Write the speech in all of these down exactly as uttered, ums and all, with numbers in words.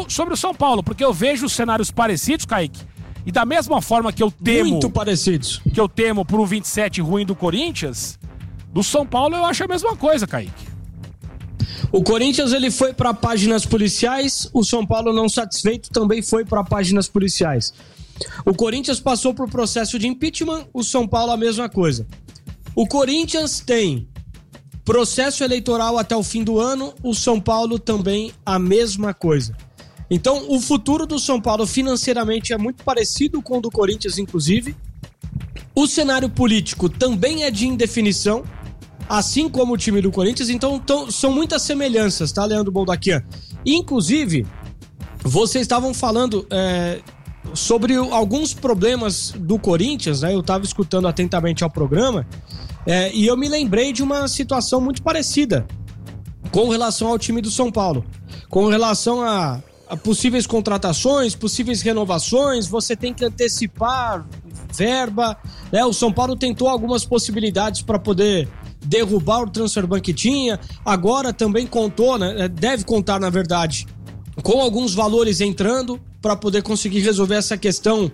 o, sobre o São Paulo, porque eu vejo cenários parecidos, Kaique, e da mesma forma que eu temo... Muito parecidos. Que eu temo por um vinte e sete ruim do Corinthians, do São Paulo eu acho a mesma coisa, Kaique. O Corinthians ele foi para páginas policiais, o São Paulo não satisfeito também foi para páginas policiais. O Corinthians passou por processo de impeachment, o São Paulo a mesma coisa. O Corinthians tem processo eleitoral até o fim do ano, o São Paulo também a mesma coisa. Então, o futuro do São Paulo financeiramente é muito parecido com o do Corinthians, inclusive. O cenário político também é de indefinição, assim como o time do Corinthians. Então, tão, são muitas semelhanças, tá, Leandro Boldaquian? Inclusive, vocês estavam falando é, sobre alguns problemas do Corinthians, né? Eu estava escutando atentamente ao programa, é, e eu me lembrei de uma situação muito parecida com relação ao time do São Paulo. Com relação a, a possíveis contratações, possíveis renovações, você tem que antecipar verba, né? O São Paulo tentou algumas possibilidades para poder derrubar o transfer ban que tinha, agora também contou, né? Deve contar, na verdade, com alguns valores entrando para poder conseguir resolver essa questão.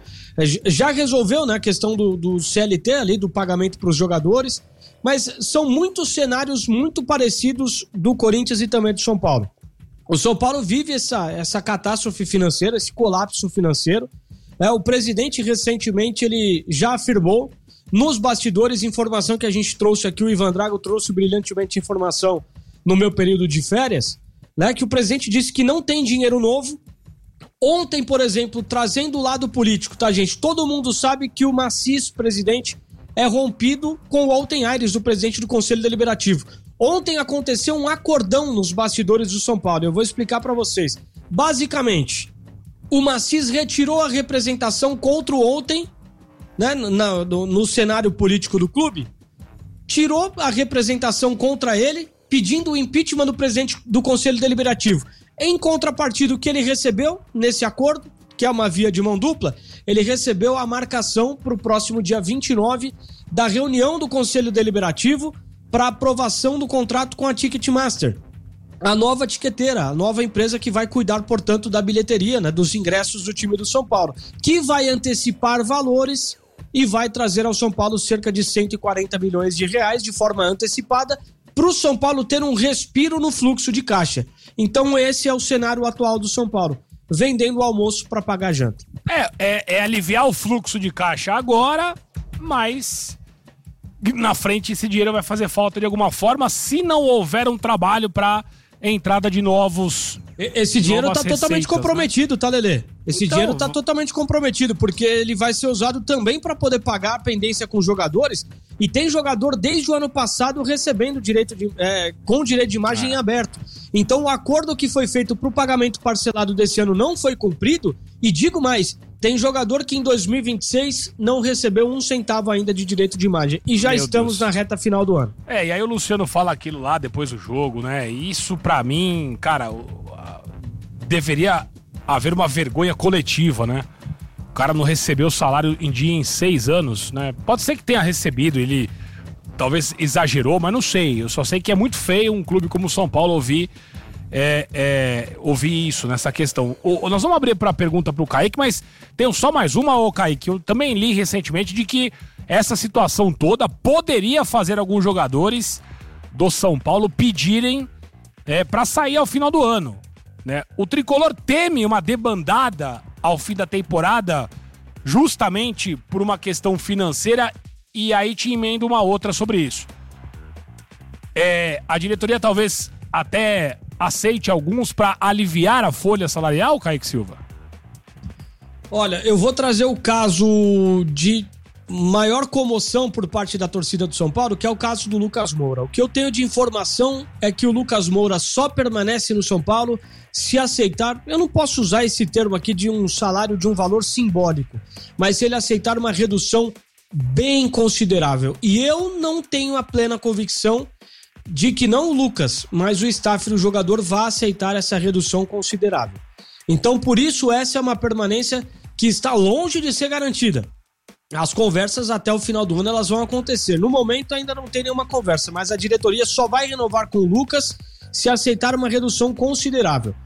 Já resolveu, né, a questão do, do C L T ali, do pagamento para os jogadores, mas são muitos cenários muito parecidos do Corinthians e também do São Paulo. O São Paulo vive essa, essa catástrofe financeira, esse colapso financeiro. É, o presidente recentemente ele já afirmou nos bastidores, informação que a gente trouxe aqui, o Ivan Drago trouxe brilhantemente informação no meu período de férias, né, que o presidente disse que não tem dinheiro novo. Ontem, por exemplo, trazendo o lado político, tá, gente? Todo mundo sabe que o maciço presidente é rompido com o Alten Aires, o presidente do Conselho Deliberativo. Ontem aconteceu um acordão nos bastidores do São Paulo. Eu vou explicar pra vocês. Basicamente, o Macis retirou a representação contra o Alten, né, no, no, no cenário político do clube, tirou a representação contra ele, pedindo o impeachment do presidente do Conselho Deliberativo. Em contrapartida, o que ele recebeu nesse acordo, que é uma via de mão dupla, ele recebeu a marcação para o próximo dia vinte e nove da reunião do Conselho Deliberativo para aprovação do contrato com a Ticketmaster, a nova tiqueteira, a nova empresa que vai cuidar, portanto, da bilheteria, né, dos ingressos do time do São Paulo, que vai antecipar valores e vai trazer ao São Paulo cerca de cento e quarenta milhões de reais de forma antecipada para o São Paulo ter um respiro no fluxo de caixa. Então esse é o cenário atual do São Paulo, vendendo o almoço para pagar a janta. É, é, é aliviar o fluxo de caixa agora, mas na frente esse dinheiro vai fazer falta de alguma forma se não houver um trabalho para entrada de novos... Esse dinheiro tá receitas, totalmente comprometido, né? Tá, Lelê? Esse então, dinheiro tá totalmente comprometido, porque ele vai ser usado também para poder pagar a pendência com os jogadores, e tem jogador desde o ano passado recebendo direito de, é, com direito de imagem ah. em aberto. Então o acordo que foi feito pro pagamento parcelado desse ano não foi cumprido, e digo mais, tem jogador que em dois mil e vinte e seis não recebeu um centavo ainda de direito de imagem, e já Meu estamos Deus. na reta final do ano. É, e aí o Luciano fala aquilo lá depois do jogo, né? Isso pra mim, cara, deveria haver uma vergonha coletiva, né? O cara não recebeu o salário em dia em seis anos, né? Pode ser que tenha recebido, ele talvez exagerou, mas não sei. Eu só sei que é muito feio um clube como o São Paulo ouvir, é, é, ouvir isso nessa questão. O, nós vamos abrir para pergunta pro Kaique, mas tem só mais uma, ô Kaique. Eu também li recentemente de que essa situação toda poderia fazer alguns jogadores do São Paulo pedirem é, para sair ao final do ano, né? O Tricolor teme uma debandada ao fim da temporada justamente por uma questão financeira, e aí te emendo uma outra sobre isso. É, a diretoria talvez até aceite alguns para aliviar a folha salarial, Kaique Silva? Olha, eu vou trazer o caso de maior comoção por parte da torcida do São Paulo, que é o caso do Lucas Moura. O que eu tenho de informação é que o Lucas Moura só permanece no São Paulo se aceitar, eu não posso usar esse termo aqui de um salário de um valor simbólico, mas se ele aceitar uma redução bem considerável. E eu não tenho a plena convicção de que não o Lucas, mas o staff do jogador vai aceitar essa redução considerável. Então, por isso, essa é uma permanência que está longe de ser garantida. As conversas até o final do ano elas vão acontecer. No momento ainda não tem nenhuma conversa, mas a diretoria só vai renovar com o Lucas se aceitar uma redução considerável.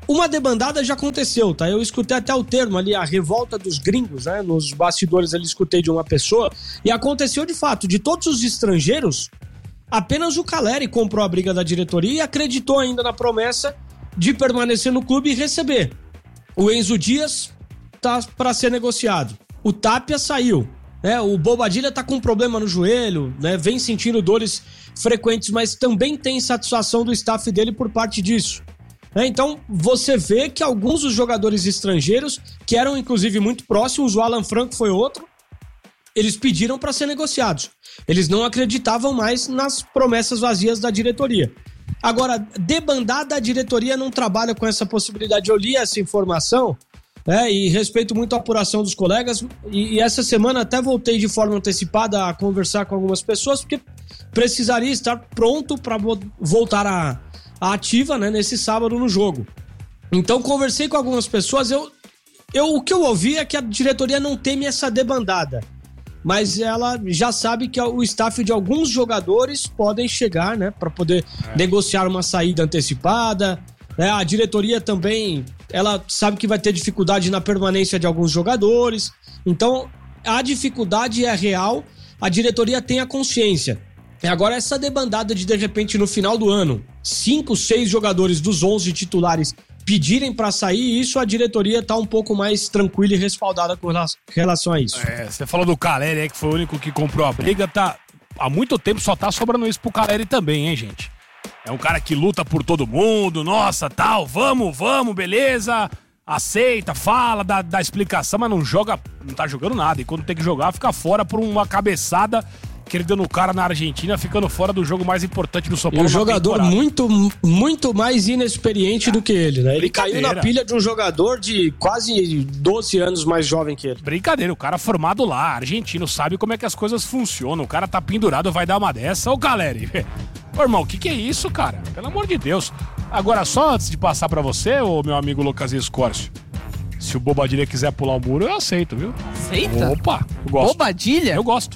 uma debandada já aconteceu, tá? Eu escutei até o termo ali, a revolta dos gringos, né? Nos bastidores ali escutei de uma pessoa. E aconteceu de fato. De todos os estrangeiros, apenas o Caleri comprou a briga da diretoria e acreditou ainda na promessa de permanecer no clube e receber. O Enzo Dias tá para ser negociado. O Tapia saiu. Né? O Bobadilla tá com problema no joelho, né? Vem sentindo dores frequentes, mas também tem insatisfação do staff dele por parte disso. É, então, você vê que alguns dos jogadores estrangeiros, que eram inclusive muito próximos, o Alan Franco foi outro, eles pediram para ser negociados. Eles não acreditavam mais nas promessas vazias da diretoria. Agora, debandada, a diretoria não trabalha com essa possibilidade. Eu li essa informação, né, e respeito muito a apuração dos colegas, e, e essa semana até voltei de forma antecipada a conversar com algumas pessoas, porque precisaria estar pronto para voltar a... a ativa, né, nesse sábado no jogo. Então, conversei com algumas pessoas, eu, eu, o que eu ouvi é que a diretoria não teme essa debandada, mas ela já sabe que o staff de alguns jogadores podem chegar, né, para poder é. negociar uma saída antecipada. É, a diretoria também, ela sabe que vai ter dificuldade na permanência de alguns jogadores, então a dificuldade é real, a diretoria tem a consciência. Agora, essa debandada de, de repente, no final do ano, cinco, seis jogadores dos onze titulares pedirem para sair, isso a diretoria tá um pouco mais tranquila e respaldada com relação a isso. É, você falou do Caleri aí, que foi o único que comprou a briga, tá, há muito tempo só tá sobrando isso pro Caleri também, hein, gente? É um cara que luta por todo mundo, nossa, tal, vamos, vamos, beleza, aceita, fala, dá, dá explicação, mas não joga, não tá jogando nada, e quando tem que jogar, fica fora por uma cabeçada que ele deu no cara na Argentina, ficando fora do jogo mais importante do São Paulo. E um jogador muito, muito mais inexperiente ah, do que ele, né? Ele caiu na pilha de um jogador de quase doze anos mais jovem que ele. Brincadeira, o cara formado lá, argentino, sabe como é que as coisas funcionam. O cara tá pendurado, vai dar uma dessa. Ô, Caleri, ô, irmão, o que que é isso, cara? Pelo amor de Deus. Agora, só antes de passar pra você, ô meu amigo Lucas Escórcio, se o Bobadilla quiser pular o muro, eu aceito, viu? Aceita? Opa, eu gosto. Bobadilla? Eu gosto.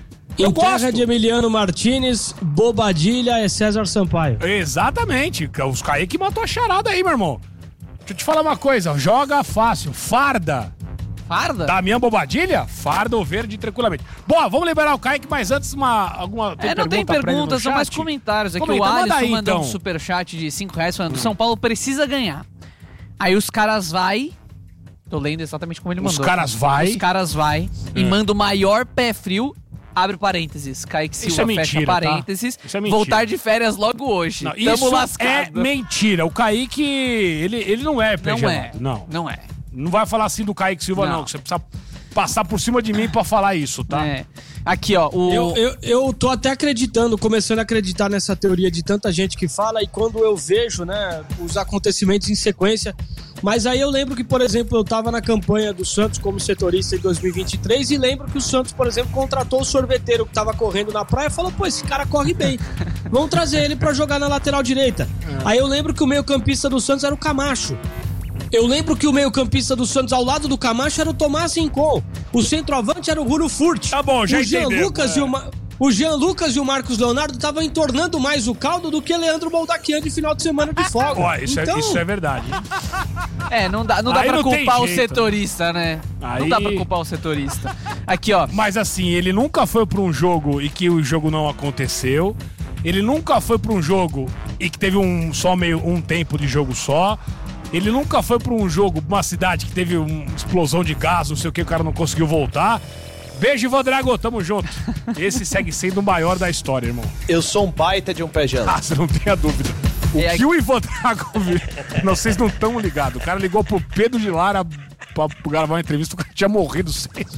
Em terra de Emiliano Martinez, Bobadilla é César Sampaio. Exatamente. Os Kaique matou a charada aí, meu irmão. Deixa eu te falar uma coisa. Joga fácil. Farda. Farda? Damião Bobadilla? Farda ou verde tranquilamente. Bom, vamos liberar o Kaique, mas antes uma... Alguma, tem é, não tem perguntas, são mais comentários. Aqui Comenta, o Alisson aí, mandou então. um superchat de cinco reais falando que hum. São Paulo precisa ganhar. Aí os caras vai... Tô lendo exatamente como ele mandou. Os caras vai... Os caras vai hum. e manda o maior pé frio... Abre parênteses, Kaique Silva, é mentira, fecha parênteses, tá? Isso é voltar de férias logo hoje. Não, Tamo isso lascado. É mentira. O Kaique, ele, ele não é pé Não é. Não. Não é. Não vai falar assim do Kaique Silva, não. não. Você precisa passar por cima de mim pra falar isso, tá? É. Aqui, ó. O... Eu, eu, eu tô até acreditando, começando a acreditar nessa teoria de tanta gente que fala, e quando eu vejo, né, os acontecimentos em sequência. Mas aí eu lembro que, por exemplo, eu tava na campanha do Santos como setorista em dois mil e vinte e três e lembro que o Santos, por exemplo, contratou o sorveteiro que tava correndo na praia e falou, pô, esse cara corre bem, vamos trazer ele pra jogar na lateral direita. É. Aí eu lembro que o meio-campista do Santos era o Camacho. Eu lembro que o meio-campista do Santos ao lado do Camacho era o Tomás Rincon. O centroavante era o Ruro Furt. Tá bom, já o Jean entendeu. Lucas é. e o Ma... O Jean Lucas e o Marcos Leonardo estavam entornando mais o caldo do que Leandro Moldaquian de final de semana de folga. Ó, isso, então... é, isso é verdade. É, não dá, não dá pra não culpar o setorista, né? Aí... Não dá pra culpar o setorista. Aqui, ó. Mas assim, ele nunca foi pra um jogo e que o jogo não aconteceu. Ele nunca foi pra um jogo e que teve um, só meio, um tempo de jogo só. Ele nunca foi pra um jogo, uma cidade que teve uma explosão de gás, não sei o que, o cara não conseguiu voltar. Beijo, Ivan Drago, tamo junto. Esse segue sendo o maior da história, irmão. Eu sou um baita de um pé gelado. Ah, você não tenha dúvida. O é que o Ivan Drago viu, não, vocês não estão ligados. O cara ligou pro Pedro de Lara pra gravar uma entrevista, o cara tinha morrido seis,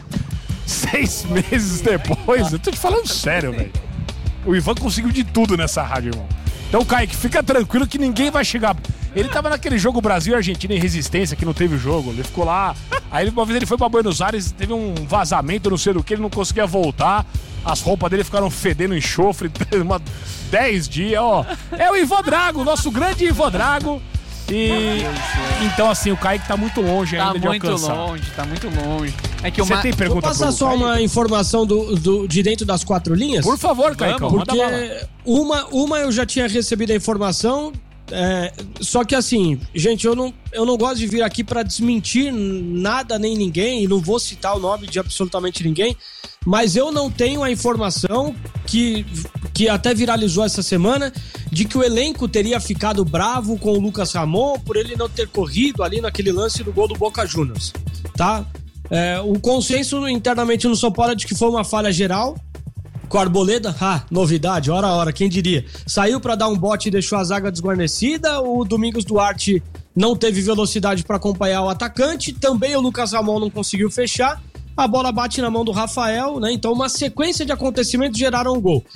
seis meses depois. Eu tô te falando sério, velho. O Ivan conseguiu de tudo nessa rádio, irmão. Então, Kaique, fica tranquilo que ninguém vai chegar. Ele tava naquele jogo Brasil e Argentina em Resistência, que não teve jogo. Ele ficou lá. Aí uma vez ele foi pra Buenos Aires, teve um vazamento, não sei do que, ele não conseguia voltar. As roupas dele ficaram fedendo enxofre, uma, dez dias, ó. É o Ivan Drago, nosso grande Ivan Drago. E então, assim, o Kaique tá muito longe tá ainda de alcançar. Tá muito longe, tá muito longe. É que Você uma... tem pergunta Vou passar só Kaique? Uma informação do, do, de dentro das quatro linhas? Por favor, Kaique. Porque uma, uma eu já tinha recebido a informação É, só que assim, gente, eu não, eu não gosto de vir aqui pra desmentir nada nem ninguém, e não vou citar o nome de absolutamente ninguém, mas eu não tenho a informação que, que até viralizou essa semana, de que o elenco teria ficado bravo com o Lucas Ramon por ele não ter corrido ali naquele lance do gol do Boca Juniors, tá? É, o consenso internamente no São Paulo é de que foi uma falha geral. Com a Arboleda, ah, novidade, hora a hora, quem diria. Saiu pra dar um bote e deixou a zaga desguarnecida. O Domingos Duarte não teve velocidade pra acompanhar o atacante. Também o Lucas Ramon não conseguiu fechar. A bola bate na mão do Rafael, né? Então uma sequência de acontecimentos geraram um gol.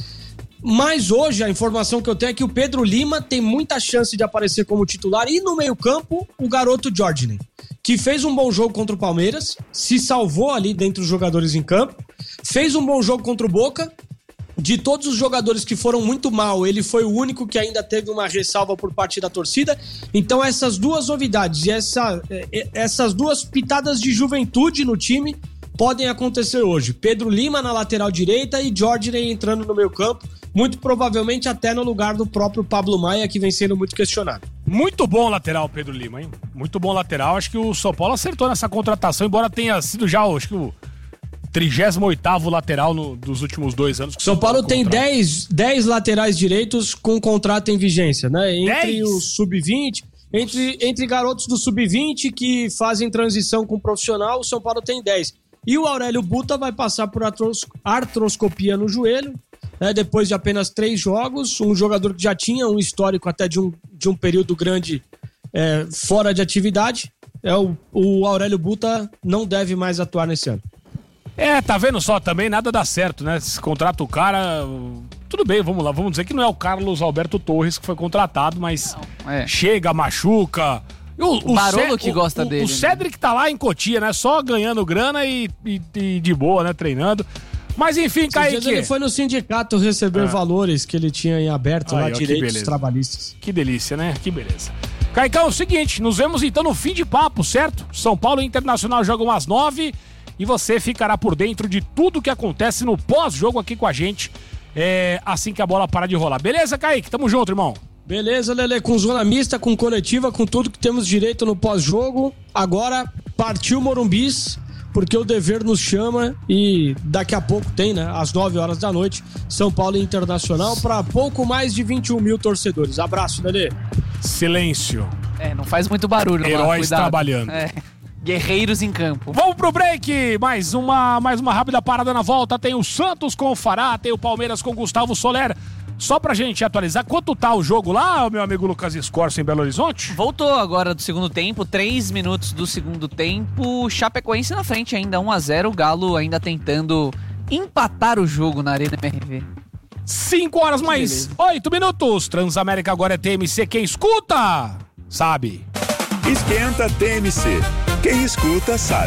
Mas hoje a informação que eu tenho é que o Pedro Lima tem muita chance de aparecer como titular. E no meio-campo, o garoto Jorginho, que fez um bom jogo contra o Palmeiras, se salvou ali dentre os jogadores em campo, fez um bom jogo contra o Boca. De todos os jogadores que foram muito mal, ele foi o único que ainda teve uma ressalva por parte da torcida. Então essas duas novidades e essa, essas duas pitadas de juventude no time podem acontecer hoje. Pedro Lima na lateral direita e Jorginho entrando no meio campo, muito provavelmente até no lugar do próprio Pablo Maia, que vem sendo muito questionado. Muito bom lateral, Pedro Lima, hein? Muito bom lateral. Acho que o São Paulo acertou nessa contratação, embora tenha sido já, acho que o trigésimo oitavo lateral no, dos últimos dois anos. São Paulo tem dez, dez laterais direitos com contrato em vigência, né? Entre dez? O sub vinte, entre, entre garotos do sub vinte que fazem transição com o profissional, o São Paulo tem dez. E o Aurélio Buta vai passar por artros, artroscopia no joelho, né? Depois de apenas três jogos. Um jogador que já tinha um histórico até de um, de um período grande é, fora de atividade. É, o, o Aurélio Buta não deve mais atuar nesse ano. É, tá vendo só, também nada dá certo, né? Se contrata o cara, tudo bem, vamos lá, vamos dizer que não é o Carlos Alberto Torres que foi contratado, mas não, é. chega, machuca. O, o, o Barolo Cé- que gosta o, dele. O Cédric né? tá lá em Cotia, né? Só ganhando grana e, e, e de boa, né? Treinando. Mas enfim, Kaique. Ele foi no sindicato receber ah. valores que ele tinha em aberto Ai, lá, ó, direitos trabalhistas. Que delícia, né? Que beleza. Caicão, é o seguinte, nos vemos então no fim de papo, certo? São Paulo Internacional jogam às nove. E você ficará por dentro de tudo que acontece no pós-jogo aqui com a gente, é, assim que a bola parar de rolar. Beleza, Kaique? Tamo junto, irmão. Beleza, Lelê. Com zona mista, com coletiva, com tudo que temos direito no pós-jogo. Agora, partiu Morumbis, porque o dever nos chama e daqui a pouco tem, né? Às nove horas da noite, São Paulo Internacional para pouco mais de vinte e um mil torcedores. Abraço, Lelê. Silêncio. É, não faz muito barulho. Heróis lá, trabalhando. É. Guerreiros em campo. Vamos pro break, mais uma, mais uma rápida parada na volta. Tem o Santos com o Fará, tem o Palmeiras com o Gustavo Soler. Só pra gente atualizar, quanto tá o jogo lá, meu amigo Lucas Escorcio, em Belo Horizonte? Voltou agora do segundo tempo, três minutos do segundo tempo, Chapecoense na frente ainda, um a zero, o Galo ainda tentando empatar o jogo na Arena M R V. cinco horas mais oito minutos, Transamérica agora é T M C, quem escuta, sabe. Esquenta T M C. Quem escuta sabe.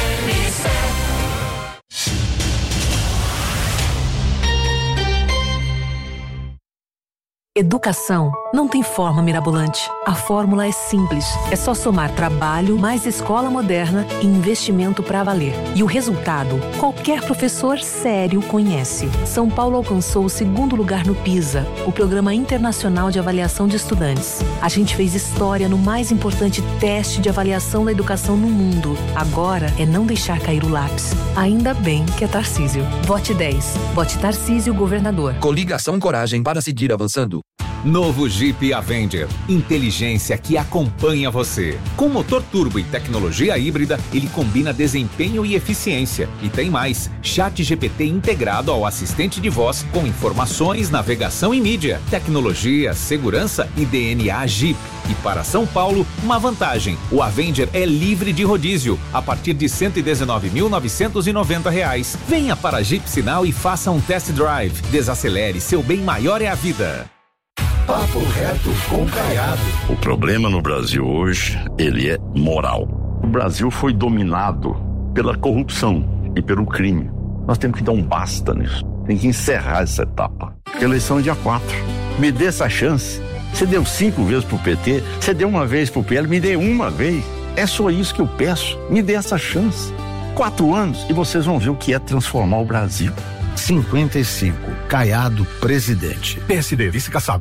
Educação não tem forma mirabolante. A fórmula é simples. É só somar trabalho, mais escola moderna e investimento para valer. E o resultado, qualquer professor sério conhece. São Paulo alcançou o segundo lugar no PISA, o Programa Internacional de Avaliação de Estudantes. A gente fez história no mais importante teste de avaliação da educação no mundo. Agora é não deixar cair o lápis. Ainda bem que é Tarcísio. Vote dez. Vote Tarcísio, governador. Coligação Coragem para seguir avançando. Novo Jeep Avenger. Inteligência que acompanha você. Com motor turbo e tecnologia híbrida, ele combina desempenho e eficiência. E tem mais. Chat G P T integrado ao assistente de voz com informações, navegação e mídia. Tecnologia, segurança e D N A Jeep. E para São Paulo, uma vantagem. O Avenger é livre de rodízio, a partir de cento e dezenove mil novecentos e noventa reais. Venha para Jeep Sinal e faça um test drive. Desacelere, seu bem maior é a vida. Papo reto com Caiado. O problema no Brasil hoje, ele é moral. O Brasil foi dominado pela corrupção e pelo crime. Nós temos que dar um basta nisso. Tem que encerrar essa etapa. A eleição é dia quatro. Me dê essa chance. Você deu cinco vezes pro P T, você deu uma vez pro P L, me dê uma vez. É só isso que eu peço. Me dê essa chance. Quatro anos e vocês vão ver o que é transformar o Brasil. cinquenta e cinco. Caiado, presidente. P S D, vice Kassab.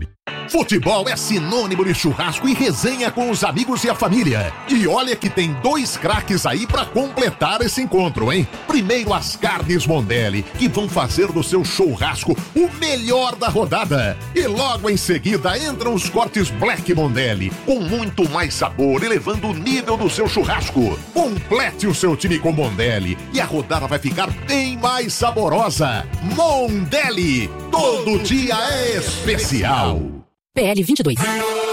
Futebol é sinônimo de churrasco e resenha com os amigos e a família. E olha que tem dois craques aí pra completar esse encontro, hein? Primeiro as carnes Mondelli, que vão fazer do seu churrasco o melhor da rodada. E logo em seguida entram os cortes Black Mondelli, com muito mais sabor, elevando o nível do seu churrasco. Complete o seu time com Mondelli e a rodada vai ficar bem mais saborosa. Mondelli, todo dia é especial. P L vinte e dois.